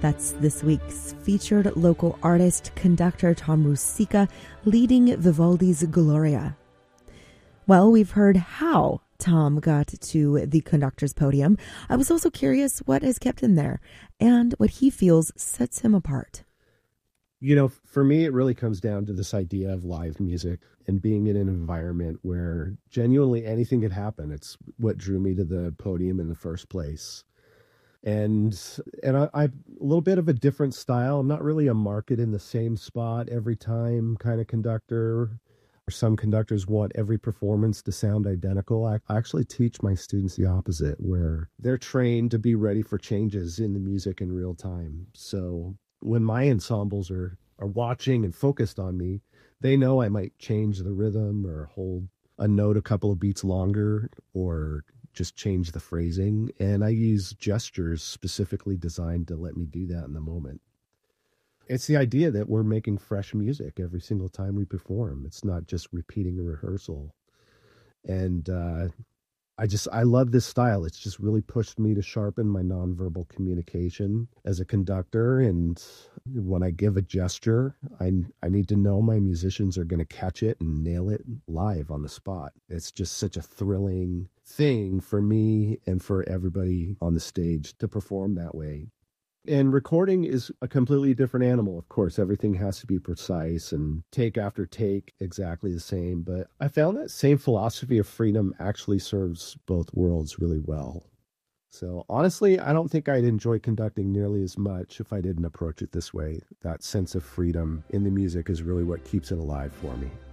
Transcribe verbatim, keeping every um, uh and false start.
That's this week's featured local artist, conductor Tom Ruscica, leading Vivaldi's Gloria. Well, we've heard how Tom got to the conductor's podium. I was also curious what has kept him there and what he feels sets him apart. You know, for me, it really comes down to this idea of live music and being in an environment where genuinely anything could happen. It's what drew me to the podium in the first place. And and I, I'm a little bit of a different style. I'm not really a market in the same spot every time kind of conductor. Or some conductors want every performance to sound identical. I, I actually teach my students the opposite, where they're trained to be ready for changes in the music in real time. So when my ensembles are, are watching and focused on me, they know I might change the rhythm or hold a note a couple of beats longer or just change the phrasing. And I use gestures specifically designed to let me do that in the moment. It's the idea that we're making fresh music every single time we perform. It's not just repeating a rehearsal. And uh, I just, I love this style. It's just really pushed me to sharpen my nonverbal communication as a conductor. And when I give a gesture, I, I need to know my musicians are going to catch it and nail it live on the spot. It's just such a thrilling thing for me and for everybody on the stage to perform that way. And recording is a completely different animal. Of course, everything has to be precise and take after take exactly the same. But I found that same philosophy of freedom actually serves both worlds really well. So honestly, I don't think I'd enjoy conducting nearly as much if I didn't approach it this way. That sense of freedom in the music is really what keeps it alive for me.